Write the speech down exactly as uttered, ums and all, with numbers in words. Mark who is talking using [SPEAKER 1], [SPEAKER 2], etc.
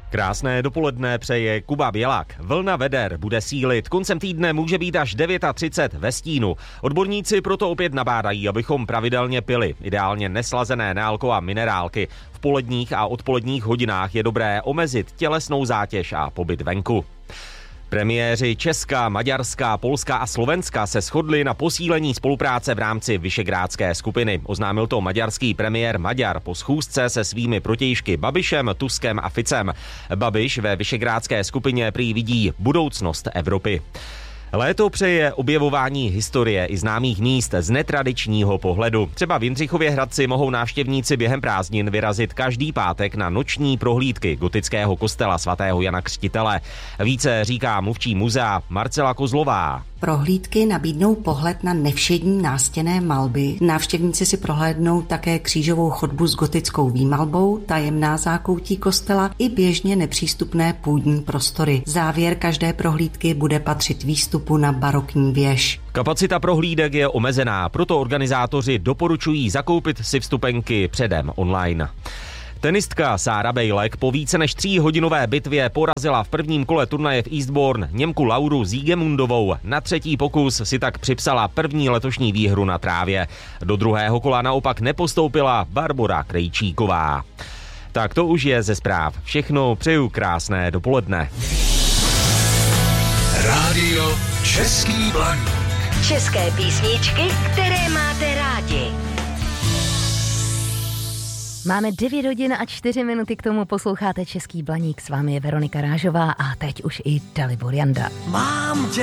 [SPEAKER 1] Krásné dopoledne přeje Kuba Bělak. Vlna veder bude sílit. Koncem týdne může být až třicet devět ve stínu. Odborníci proto opět nabádají, abychom pravidelně pili. Ideálně neslazené nealko a minerálky. V poledních a odpoledních hodinách je dobré omezit tělesnou zátěž a pobyt venku. Premiéři Česka, Maďarska, Polska a Slovenska se shodli na posílení spolupráce v rámci Visegrádské skupiny. Oznámil to maďarský premiér Maďar po schůzce se svými protějšky Babišem, Tuskem a Ficem. Babiš ve Visegrádské skupině prý vidí budoucnost Evropy. Léto přeje objevování historie i známých míst z netradičního pohledu. Třeba v Jindřichově Hradci mohou návštěvníci během prázdnin vyrazit každý pátek na noční prohlídky gotického kostela svatého Jana Křtitele. Více říká mluvčí muzea Marcela Kozlová.
[SPEAKER 2] Prohlídky nabídnou pohled na nevšední nástěnné malby. Návštěvníci si prohlédnou také křížovou chodbu s gotickou výmalbou, tajemná zákoutí kostela i běžně nepřístupné půdní prostory. Závěr každé prohlídky bude patřit výstupu na barokní věž.
[SPEAKER 1] Kapacita prohlídek je omezená, proto organizátoři doporučují zakoupit si vstupenky předem online. Tenistka Sára Bejlek po více než tříhodinové bitvě porazila v prvním kole turnaje v Eastbourne Němku Lauru Siegemundovou. Na třetí pokus si tak připsala první letošní výhru na trávě. Do druhého kola naopak nepostoupila Barbora Krejčíková. Tak to už je ze zpráv. Všechno, přeju krásné dopoledne.
[SPEAKER 3] Rádio Český Blaník.
[SPEAKER 4] České písničky, které máte rádi.
[SPEAKER 5] Máme devět hodin a čtyři minuty k tomu, posloucháte Český Blaník. S vámi je Veronika Rážová a teď už i Dalibor Janda.
[SPEAKER 3] Mám tě